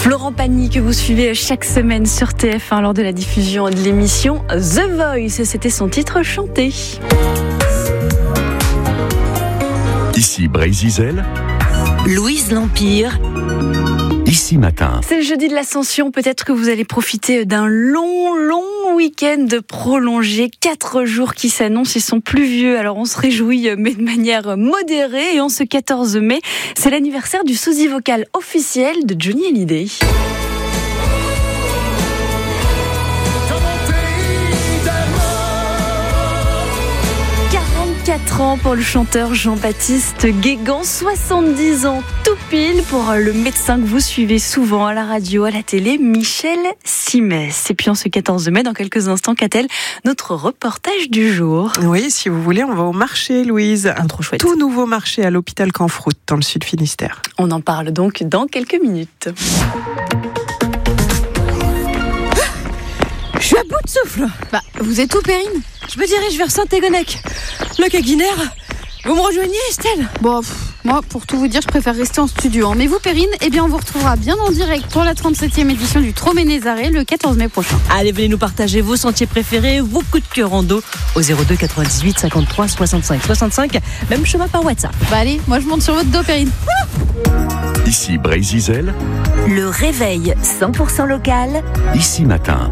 Florent Pagny que vous suivez chaque semaine sur TF1 lors de la diffusion de l'émission The Voice. C'était son titre chanté. Ici Brésil, Louise L'Empire. Ici Matin. C'est le jeudi de l'Ascension. Peut-être que vous allez profiter d'un long week-end prolongé. 4 jours qui s'annoncent. Ils sont pluvieux. Alors on se réjouit, mais de manière modérée. Et en ce 14 mai, c'est l'anniversaire du sosie vocal officiel de Johnny Hallyday. 4 ans pour le chanteur Jean-Baptiste Guégan, 70 ans tout pile pour le médecin que vous suivez souvent à la radio, à la télé, Michel Simès. Et puis en ce 14 mai, dans quelques instants, qu'a-t-elle notre reportage du jour? Oui, si vous voulez, on va au marché, Louise. Un trop chouette. Tout nouveau marché à l'hôpital Canfroute, dans le sud Finistère. On en parle donc dans quelques minutes. Je suis à bout de souffle. Bah, vous êtes où, Perrine? Je me dirige vers Saint-Égonec. Le Caguinaire. Vous me rejoignez, Estelle? Bon, moi, pour tout vous dire, je préfère rester en studio. Mais vous, Perrine, eh bien, on vous retrouvera bien en direct pour la 37e édition du Troménézaré le 14 mai prochain. Allez, venez nous partager vos sentiers préférés, vos coups de cœur en dos au 02 98 53 65 65. Même chemin par WhatsApp. Bah allez, moi je monte sur votre dos, Perrine. Ici Brésil, Le réveil 100% local. Ici Matin.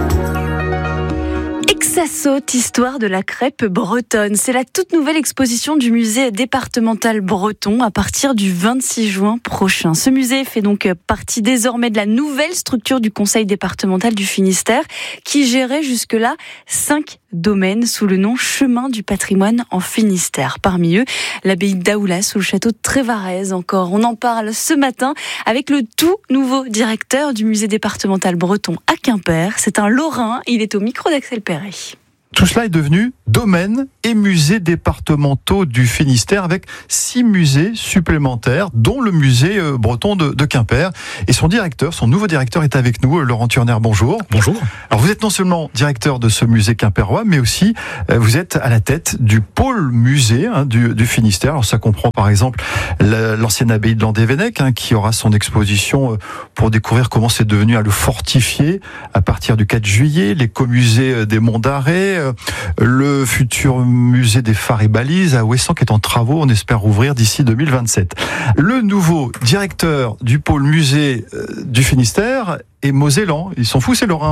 Ça saute, histoire de la crêpe bretonne. C'est la toute nouvelle exposition du musée départemental breton à partir du 26 juin prochain. Ce musée fait donc partie désormais de la nouvelle structure du conseil départemental du Finistère qui gérait jusque-là 5 domaines sous le nom Chemin du patrimoine en Finistère. Parmi eux, l'abbaye d'Aoulas ou le château de Trévarez encore. On en parle ce matin avec le tout nouveau directeur du musée départemental breton à Quimper. C'est un Lorrain, il est au micro d'Axel Perret. Tout cela est devenu domaines et musées départementaux du Finistère avec 6 musées supplémentaires, dont le musée breton de Quimper. Et son nouveau directeur est avec nous, Laurent Turner, bonjour. Bonjour. Alors vous êtes non seulement directeur de ce musée quimpérois, mais aussi vous êtes à la tête du pôle musée du Finistère. Alors ça comprend par exemple l'ancienne abbaye de Landévennec qui aura son exposition pour découvrir comment c'est devenu à le fortifier à partir du 4 juillet, l'écomusée des Monts d'Arrée, le futur musée des phares et balises à Ouessant qui est en travaux, on espère ouvrir d'ici 2027. Le nouveau directeur du pôle musée du Finistère est mosellan. Ils sont fous, c'est Lorrain.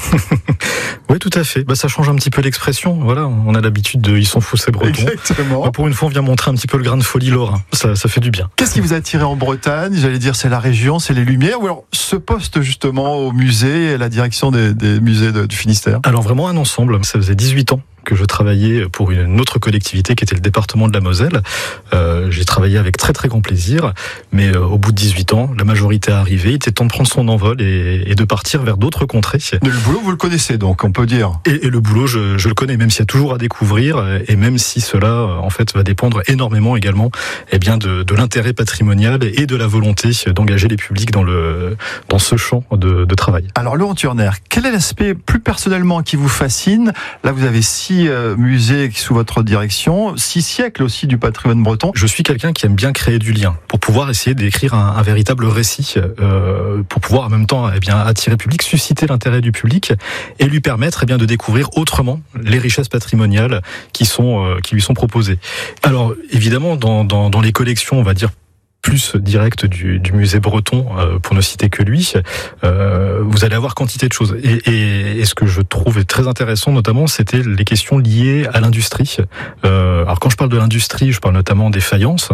Oui, tout à fait. Ça change un petit peu l'expression. Voilà, on a l'habitude de ils sont fous, c'est breton. Exactement. Pour une fois, on vient montrer un petit peu le grain de folie lorrain. Ça fait du bien. Qu'est-ce qui vous a attiré en Bretagne? J'allais dire c'est la région, c'est les lumières, ou alors ce poste justement au musée et la direction des musées du Finistère? Alors vraiment un ensemble. Ça faisait 18 ans que je travaillais pour une autre collectivité qui était le département de la Moselle. J'ai travaillé avec très très grand plaisir, mais au bout de 18 ans, la majorité est arrivée, il était temps de prendre son envol et de partir vers d'autres contrées. Le boulot, vous le connaissez donc, on peut dire. Et le boulot, je le connais, même s'il y a toujours à découvrir, et même si cela, en fait, va dépendre énormément également, de l'intérêt patrimonial et de la volonté d'engager les publics dans ce champ de travail. Alors Laurent Turner, quel est l'aspect plus personnellement qui vous fascine? Là, vous avez 6 musées sous votre direction, 6 siècles aussi du patrimoine breton. Je suis quelqu'un qui aime bien créer du lien, pour pouvoir essayer d'écrire un véritable récit, pour pouvoir en même temps attirer le public, susciter l'intérêt du public et lui permettre de découvrir autrement les richesses patrimoniales qui lui sont proposées. Alors évidemment, dans les collections, on va dire plus direct du musée breton, pour ne citer que lui, vous allez avoir quantité de choses. Et ce que je trouvais très intéressant, notamment, c'était les questions liées à l'industrie. Alors quand je parle de l'industrie, je parle notamment des faïences,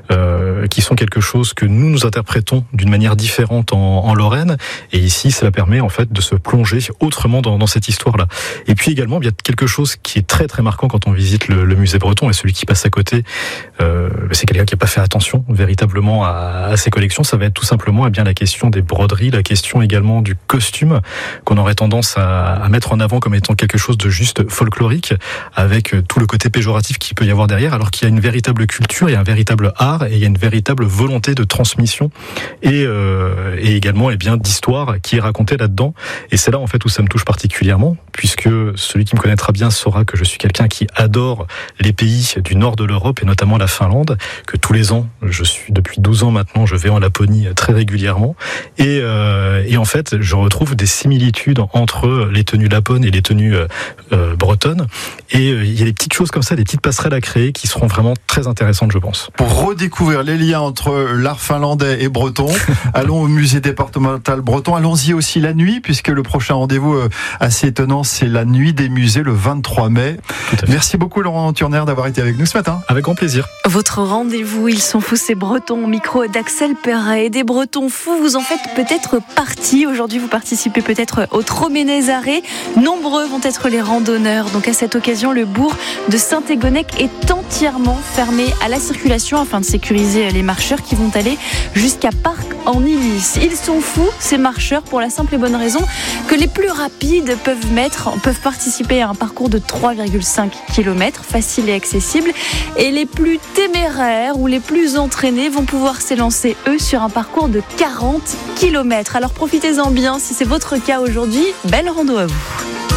qui sont quelque chose que nous interprétons d'une manière différente en Lorraine. Et ici, cela permet en fait de se plonger autrement dans cette histoire-là. Et puis également, il y a quelque chose qui est très très marquant quand on visite le musée breton, et celui qui passe à côté, c'est quelqu'un qui n'a pas fait attention véritablement à ces collections. Ça va être tout simplement la question des broderies, la question également du costume, qu'on aurait tendance à mettre en avant comme étant quelque chose de juste folklorique, avec tout le côté péjoratif qu'il peut y avoir derrière, alors qu'il y a une véritable culture, il y a un véritable art, et il y a une véritable volonté de transmission et également d'histoire qui est racontée là-dedans. Et c'est là en fait où ça me touche particulièrement, puisque celui qui me connaîtra bien saura que je suis quelqu'un qui adore les pays du nord de l'Europe et notamment la Finlande, que tous les ans je suis depuis depuis 12 ans maintenant, je vais en Laponie très régulièrement. Et en fait, je retrouve des similitudes entre les tenues lapones et les tenues bretonnes. Et il y a des petites choses comme ça, des petites passerelles à créer qui seront vraiment très intéressantes, je pense. Pour redécouvrir les liens entre l'art finlandais et breton, allons au musée départemental breton. Allons-y aussi la nuit, puisque le prochain rendez-vous assez étonnant, c'est la nuit des musées le 23 mai. Merci beaucoup Laurent Turner d'avoir été avec nous ce matin. Avec grand plaisir. Votre rendez-vous, ils sont fous, ces Bretons, au micro d'Axel Perret. Des Bretons fous, vous en faites peut-être partie. Aujourd'hui, vous participez peut-être au Troménez-Arrêt. Nombreux vont être les randonneurs. Donc à cette occasion, le bourg de Saint-Égonec est entièrement fermé à la circulation afin de sécuriser les marcheurs qui vont aller jusqu'à Parc-en-Illis. Ils sont fous, ces marcheurs, pour la simple et bonne raison que les plus rapides peuvent participer à un parcours de 3,5 km, facile et accessible. Et les plus téméraires ou les plus entraînés vont pouvoir s'élancer, eux, sur un parcours de 40 km. Alors profitez-en bien, si c'est votre cas aujourd'hui, belle rando à vous.